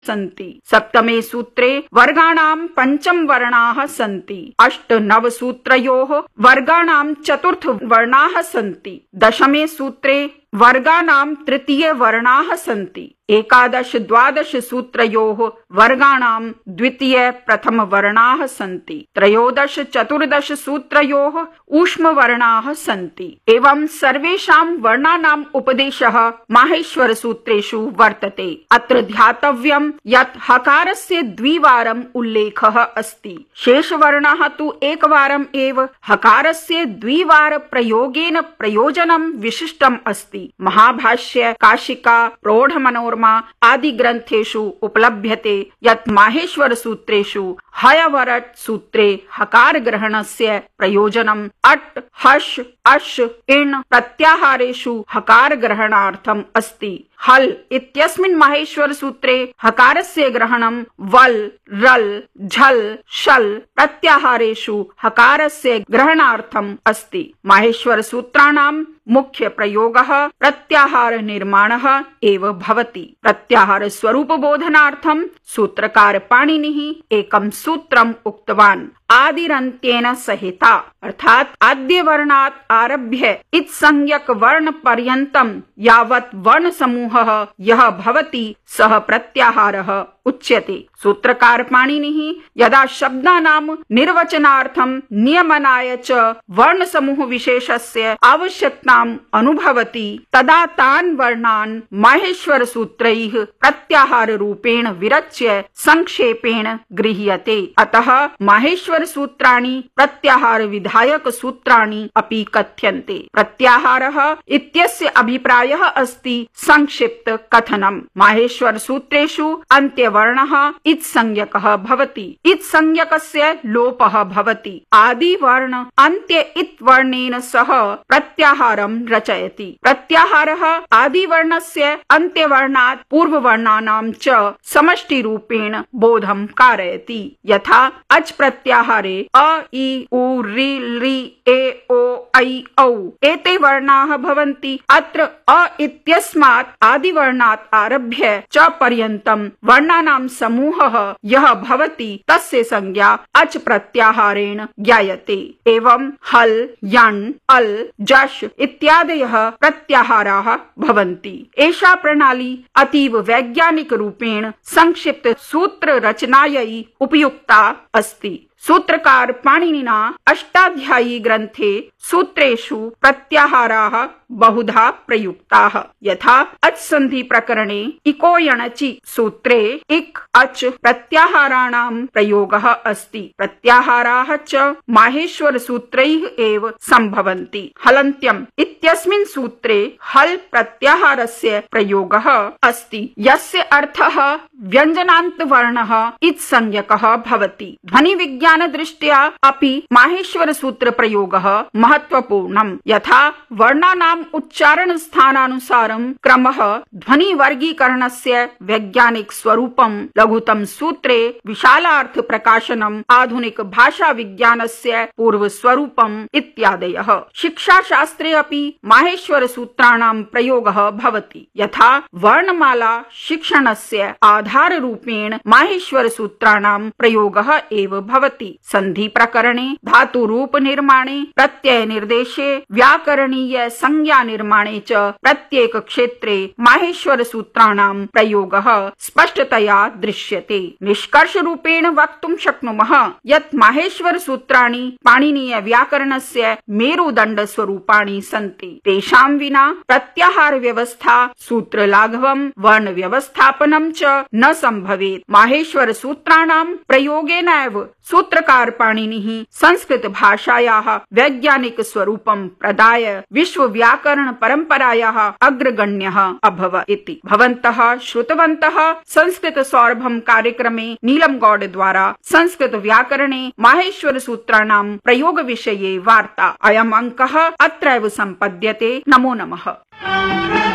सन्ति। सप्तमे सूत्रे वर्गाणां पञ्चम वर्णाः सन्ति। 8-9 सूत्रयोः वर्गाणां चतुर्थ वर्णाः सन्ति। दशमे सूत्रे वर्गाणां तृतीय वर्णाः सन्ति। 11-12 सूत्रयोः वर्गाणां द्वितीय प्रथम वर्णाः सन्ति। 13-14 सूत्रयोः ऊष्म वर्णाः सन्ति। एवं सर्वेषां वर्णानाम् उपदेशः माहेश्वर सूत्रेषु वर्तते। अत्र ध्यातव्यं यत् हकारस्य द्विवारम् उल्लेखः अस्ति। शेषवर्णः तु एकवारम् एव। हकारस्य द्विवार प्रयोगेन प्रयोजनं विशिष्टम् अस्ति। महाभाष्य, काशिका, प्रौढमनोरमा आदि ग्रन्थेषु उपलभ्यते यत् माहेश्वर सूत्रेषु हयवरट् सूत्रे हकार ग्रहणस्य प्रयोजनम् अट्, हश्, अश्, इण् प्रत्याहारेषु हकार ग्रहणार्थम् अस्ति। हल् इत्यस्मिन् माहेश्वर सूत्रे हकारस्य ग्रहणं वल्, रल्, झल्, शल् प्रत्याहारेषु हकारस्य ग्रहणार्थम् अस्ति। माहेश्वर सूत्राणां मुख्य प्रयोगः प्रत्याहार निर्माणः एव भवति। प्रत्याहार स्वरूप बोधनार्थं सूत्रकार पाणिनिः एकं सूत्रम् उक्तवान्। आदिरन्त्येन सहिता अर्थात आद्य वर्णात् आरभ्य इत्संज्ञक वर्ण पर्यन्तं यावत् वर्ण समूहः यः भवति सः प्रत्याहारः उच्यते। सूत्रकार पाणिनिः यदा शब्दानां निर्वचनार्थं नियमनाय च वर्ण समूह विशेषस्य आवश्यकताम् अनुभवति तदा तान् वर्णान् माहेश्वर सूत्रैः प्रत्याहार रूपेण विरच्य संक्षेपेण गृह्यते। अतः माहेश्वर सूत्राणि प्रत्याहार विधायक सूत्राणि अपि कथ्यन्ते। प्रत्याहारः इत्यस्य अभिप्रायः अस्ति संक्षिप्त कथनम्। माहेश्वर सूत्रेषु अन्त्यवर्णः इत्संज्ञकः भवति। इत्संज्ञकस्य लोपः भवति। आदिवर्ण अन्त्य इत् वर्णेन सह प्रत्याहारं रचयति। प्रत्याहारः आदिवर्णस्य अन्त्यवर्णात् पूर्ववर्णानां च समष्टिरूपेण बोधं कारयति। यथा अच् प्रत्याहारे अ, इ, उ, रि, लृ, ए, ओ, ऐ, औ एते वर्णाः भवन्ति। अत्र अ इत्यस्मात् आदिवर्णात् आरभ्य च पर्यन्तं वर्णानां समूहः यः भवति तस्य संज्ञा अच् प्रत्याहारेण ज्ञायते। एवं हल्, यण्, अल्, जश् इत्यादयः प्रत्याहाराः भवन्ति। एषा प्रणाली अतीव वैज्ञानिक रूपेण संक्षिप्त सूत्र रचनायै उपयुक्ता अस्ति। सूत्रकार पाणिनिना अष्टाध्यायी ग्रन्थे सूत्रेषु प्रत्याहाराः बहुधा प्रयुक्ताः। यथा अच् संधि प्रकरणे इको यणचि सूत्रे इक् अच् प्रत्याहाराणां प्रयोगः अस्ति। प्रत्याहाराः च माहेश्वर सूत्रैः एव सम्भवन्ति। हलन्त्यम् इत्यस्मिन् सूत्रे हल् प्रत्याहारस्य प्रयोगः अस्ति यस्य अर्थः व्यञ्जनान्त वर्णः इत्संज्ञकः भवति। ध्वनि विज्ञान दृष्ट्या अपि माहेश्वर सूत्र प्रयोगः महत्वपूर्णम्। यथा वर्णानाम् उच्चारण स्थानानुसारं क्रमः ध्वनि वर्गीकरणस्य वैज्ञानिक स्वरूपं लघुतम सूत्रे विशालार्थ प्रकाशनम् आधुनिक भाषा विज्ञानस्य पूर्व स्वरूपम् इत्यादयः। शिक्षाशास्त्रे अपि माहेश्वर सूत्राणां प्रयोगः भवति। यथा वर्णमाला शिक्षणस्य आधार रूपेण माहेश्वर सूत्राणां प्रयोगः एव भवति। संधि प्रकरणे धातु रूप निर्माणे प्रत्यय निर्देशे व्याकरणीय संज्ञा निर्माणे च प्रत्येक क्षेत्रे माहेश्वर सूत्राणां प्रयोगः स्पष्टतया दृश्यते। निष्कर्ष रूपेण वक्तुं शक्नुमः यत् माहेश्वर सूत्राणि पाणिनीय व्याकरणस्य मेरुदण्ड स्वरूपाणि सन्ति। तेषां विना प्रत्याहार व्यवस्था, सूत्र लाघवं, वर्ण व्यवस्थापनं च न सम्भवेत्। माहेश्वर सूत्राणां प्रयोगेनैव सूत्रकार पाणिनिः संस्कृत भाषायाः वैज्ञानिक स्वरूपं प्रदाय विश्व व्याकरण परम्परायाः अग्रगण्यः अभवत् इति। भवन्तः श्रुतवन्तः संस्कृत सौरभं कार्यक्रमे नीलम गौड द्वारा संस्कृत व्याकरणे माहेश्वर सूत्राणां प्रयोग विषये वार्ता। अयम् अङ्कः अत्रैव सम्पद्यते। नमो नमः।